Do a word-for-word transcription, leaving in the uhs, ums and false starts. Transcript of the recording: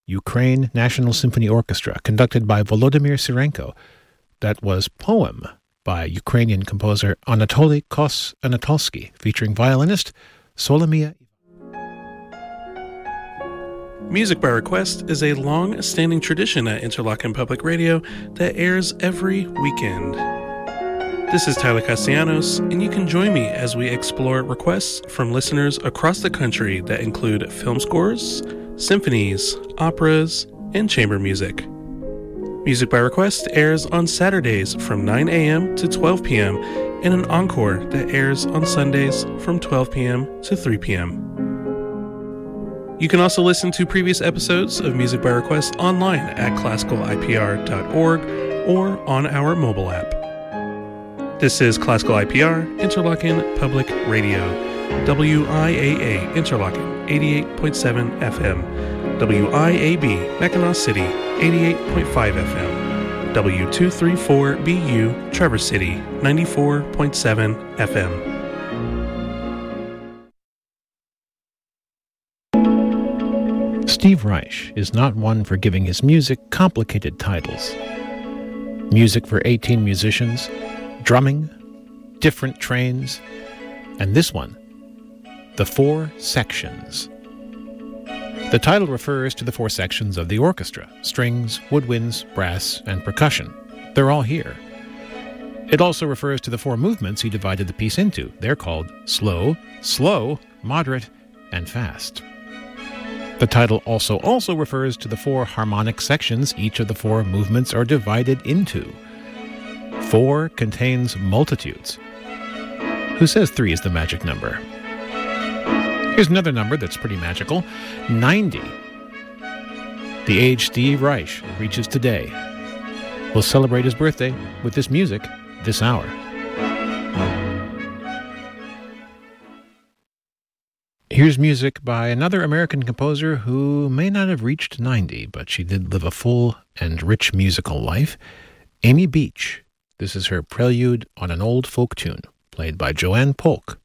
Ukraine National Symphony Orchestra, conducted by Volodymyr Syrenko. That was Poem by Ukrainian composer Anatoly Kos-Anatolsky, featuring violinist Solomia. Music by Request is a long-standing tradition at Interlochen Public Radio that airs every weekend. This is Tyler Castellanos, and you can join me as we explore requests from listeners across the country that include film scores, symphonies, operas, and chamber music. Music by Request airs on Saturdays from nine a.m. to twelve p.m. and an encore that airs on Sundays from twelve p.m. to three p.m. You can also listen to previous episodes of Music by Request online at classical I P R dot org or on our mobile app. This is Classical I P R, Interlochen Public Radio, W I A A Interlochen, eighty-eight point seven F M, W I A B Mackinac City, eighty-eight point five F M, W two thirty-four B U Traverse City, ninety-four point seven F M. Steve Reich is not one for giving his music complicated titles. Music for eighteen musicians, drumming, different trains, and this one, The Four Sections. The title refers to the four sections of the orchestra: strings, woodwinds, brass, and percussion. They're all here. It also refers to the four movements he divided the piece into. They're called slow, slow, moderate, and fast. The title also also refers to the four harmonic sections each of the four movements are divided into. Four contains multitudes. Who says three is the magic number? Here's another number that's pretty magical, ninety. The age Steve Reich reaches today. We'll celebrate his birthday with this music this hour. Here's music by another American composer who may not have reached ninety, but she did live a full and rich musical life. Amy Beach. This is her prelude on an old folk tune, played by Joanne Polk.